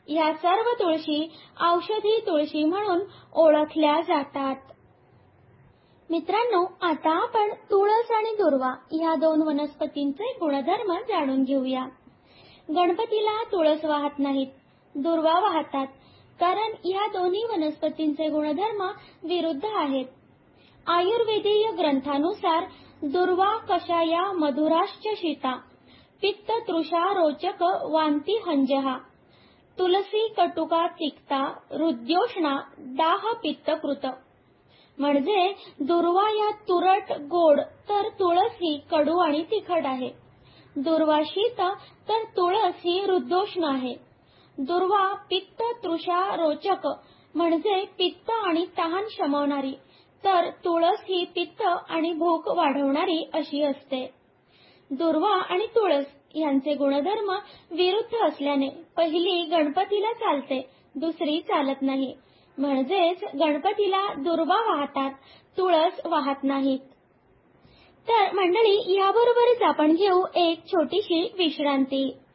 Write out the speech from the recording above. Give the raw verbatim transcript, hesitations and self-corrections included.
या सर्व तुळशी औषधी तुळशी म्हणून ओळखल्या जातात. मित्रांनो, आता आपण तुळस आणि दुर्वा या दोन वनस्पतींचे गुणधर्म जाणून घेऊया. गणपतीला तुळस वाहत नाहीत, दुर्वा वाहतात, कारण या दोन्ही वनस्पतींचे गुणधर्म विरुद्ध आहेत. आयुर्वेदीय ग्रंथानुसार दुर्वा कषाया मधुराश्च शीता, पित्त तृषा रोचक वांती हंजहा, तुलसी कटुका तिक्ता हृद्योष्णा दाह पित्तकृत. म्हणजे दुर्वा या तुरट गोड, तर तुळस ही कडू आणि तिखट आहे. दुर्वा शीत, तर तुळस ही हृद्योष्ण आहे. दुर्वा पित्त तृषा रोचक म्हणजे पित्त आणि तहान शमवणारी, तर तुळस ही पित्त आणि भूक वाढवणारी अशी असते. दुर्वा आणि तुळस यांचे गुणधर्म विरुद्ध असल्याने पहिली गणपतीला चालते, दुसरी चालत नाही. म्हणजेच गणपतीला दुर्वा वाहतात, तुळस वाहत नाहीत. तर मंडळी, याबरोबरच आपण घेऊ एक छोटीशी विश्रांती.